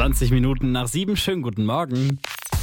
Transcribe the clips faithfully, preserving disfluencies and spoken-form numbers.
zwanzig Minuten nach sieben. Schönen guten Morgen.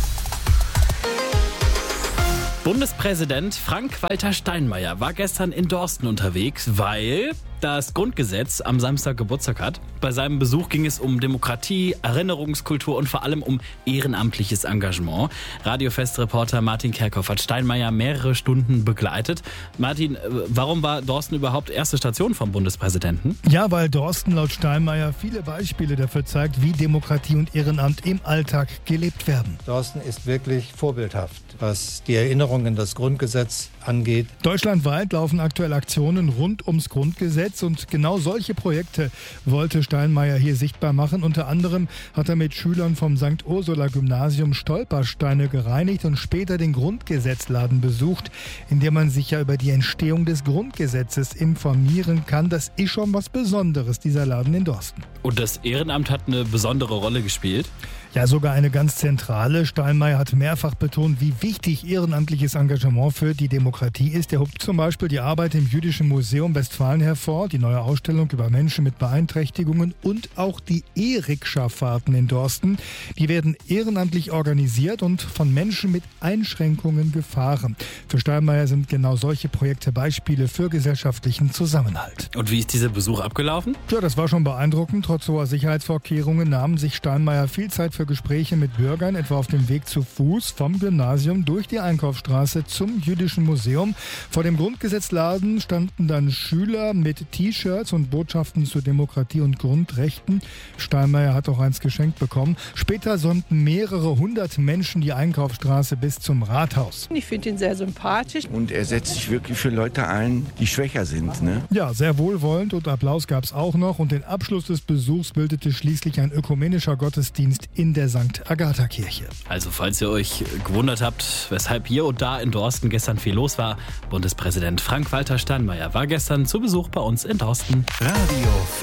Bundespräsident Frank-Walter Steinmeier war gestern in Dorsten unterwegs, weil das Grundgesetz am Samstag Geburtstag hat. Bei seinem Besuch ging es um Demokratie, Erinnerungskultur und vor allem um ehrenamtliches Engagement. Radiofest-Reporter Martin Kerkhoff hat Steinmeier mehrere Stunden begleitet. Martin, warum war Dorsten überhaupt erste Station vom Bundespräsidenten? Ja, weil Dorsten laut Steinmeier viele Beispiele dafür zeigt, wie Demokratie und Ehrenamt im Alltag gelebt werden. Dorsten ist wirklich vorbildhaft, was die Erinnerung an das Grundgesetz angeht. Deutschlandweit laufen aktuell Aktionen rund ums Grundgesetz und genau solche Projekte wollte Steinmeier hier sichtbar machen. Unter anderem hat er mit Schülern vom Sankt Ursula Gymnasium Stolpersteine gereinigt und später den Grundgesetzladen besucht, in dem man sich ja über die Entstehung des Grundgesetzes informieren kann. Das ist schon was Besonderes, dieser Laden in Dorsten. Und das Ehrenamt hat eine besondere Rolle gespielt? Ja, sogar eine ganz zentrale. Steinmeier hat mehrfach betont, wie wichtig ehrenamtliches Engagement für die Demokratie ist. Er hob zum Beispiel die Arbeit im Jüdischen Museum Westfalen hervor, die neue Ausstellung über Menschen mit Beeinträchtigungen und auch die E-Rikscha-Fahrten in Dorsten. Die werden ehrenamtlich organisiert und von Menschen mit Einschränkungen gefahren. Für Steinmeier sind genau solche Projekte Beispiele für gesellschaftlichen Zusammenhalt. Und wie ist dieser Besuch abgelaufen? Ja, das war schon beeindruckend. Trotz hoher Sicherheitsvorkehrungen nahm sich Steinmeier viel Zeit für Gespräche mit Bürgern, etwa auf dem Weg zu Fuß vom Gymnasium durch die Einkaufsstraße zum Jüdischen Museum. Vor dem Grundgesetzladen standen dann Schüler mit T-Shirts und Botschaften zur Demokratie und Grundrechten. Steinmeier hat auch eins geschenkt bekommen. Später sonnten mehrere hundert Menschen die Einkaufsstraße bis zum Rathaus. Ich finde ihn sehr sympathisch. Und er setzt sich wirklich für Leute ein, die schwächer sind. Ne? Ja, sehr wohlwollend und Applaus gab es auch noch. Und den Abschluss des Besuchs bildete schließlich ein ökumenischer Gottesdienst in der Sankt Agatha-Kirche. Also falls ihr euch gewundert habt, weshalb hier und da in Dorsten gestern viel los war, Bundespräsident Frank-Walter Steinmeier war gestern zu Besuch bei uns in Dorsten. Radio